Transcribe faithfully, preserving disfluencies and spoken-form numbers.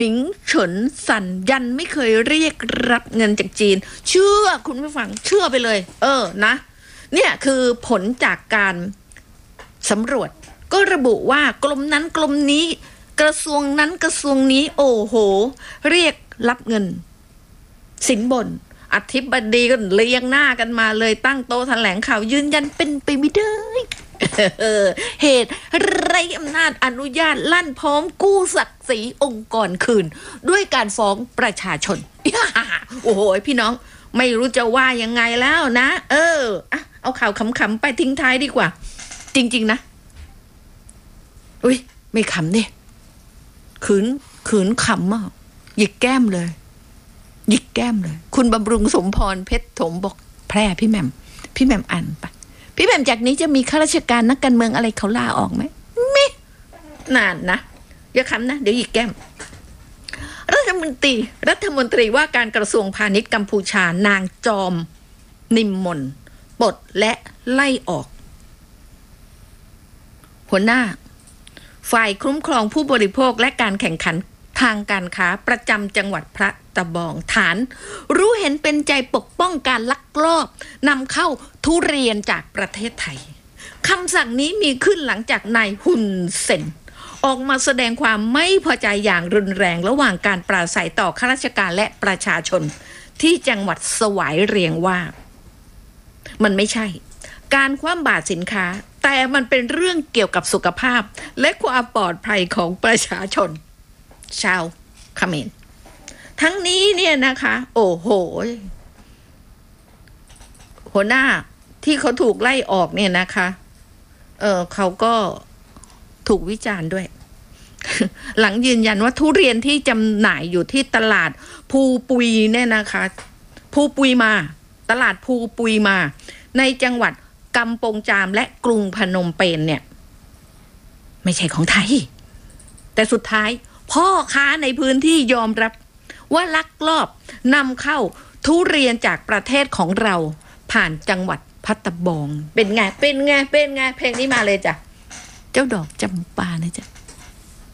หมิงเฉินซันยันไม่เคยเรียกรับเงินจากจีนเชื่อคุณผู้ฟังเชื่อไปเลยเออนะเนี่ยคือผลจากการสำรวจก็ระบุว่ากรมนั้นกรมนี้กระทรวงนั้นกระทรวงนี้โอ้โหเรียกรับเงินสินบนอธิบดีก็เรียงหน้ากันมาเลยตั้งโต๊ะแถลงข่าวยืนยันเป็นไปไม่ได้เหตุไร้อำนาจอนุญาตลั่นพร้อมกู้ศักดิ์ศรีองค์กรคืนด้วยการฟ้องประชาชนโอ้โหพี่น้องไม่รู้จะว่ายังไงแล้วนะเออเอาข่าวขำๆไปทิ้งท้ายดีกว่าจริงๆนะอุ้ยไม่ขำเนี่ยขืนขืนขำอ่ะหยิกแก้มเลยหยิกแก้มเลยคุณบำรุงสมพรเพชรถมบอกแพร่พี่แหม่มพี่แหม่มอ่านไปพี่แหม่มจากนี้จะมีข้าราชการนักการเมืองอะไรเขาลาออกไหมไม่นานนะอย่าขำนะเดี๋ยวหยิกแก้มรัฐมนตรีรัฐมนตรีว่าการกระทรวงพาณิชย์กัมพูชานางจอมนิมมนปลดและไล่ออกหัวหน้าฝ่ายคุ้มครองผู้บริโภคและการแข่งขันทางการค้าประจำจังหวัดพระตะบองฐานรู้เห็นเป็นใจปกป้องการลักลอบนำเข้าทุเรียนจากประเทศไทยคำสั่งนี้มีขึ้นหลังจากนายฮุนเซนออกมาแสดงความไม่พอใจอย่างรุนแรงระหว่างการปราศัยต่อข้าราชการและประชาชนที่จังหวัดสวายเรียงว่ามันไม่ใช่การคว่ำบาตรสินค้าแต่มันเป็นเรื่องเกี่ยวกับสุขภาพและความปลอดภัยของประชาชนชาวเขมรทั้งนี้เนี่ยนะคะโอ้โหหัวหน้าที่เขาถูกไล่ออกเนี่ยนะคะเออเขาก็ถูกวิจารณ์ด้วย หลังยืนยันว่าทุเรียนที่จำหน่ายอยู่ที่ตลาดภูปุยเนี่ยนะคะภูปุยมาตลาดภูปุยมาในจังหวัดกำปงจามและกรุงพนมเปญเนี่ยไม่ใช่ของไทยแต่สุดท้ายพ่อค้าในพื้นที่ยอมรับว่าลักลอบนำเข้าทุเรียนจากประเทศของเราผ่านจังหวัดพัตบองเป็นไงเป็นไงเป็นไงเพลงนี้มาเลยจ้ะเจ้าดอกจำปานะจ๊ะ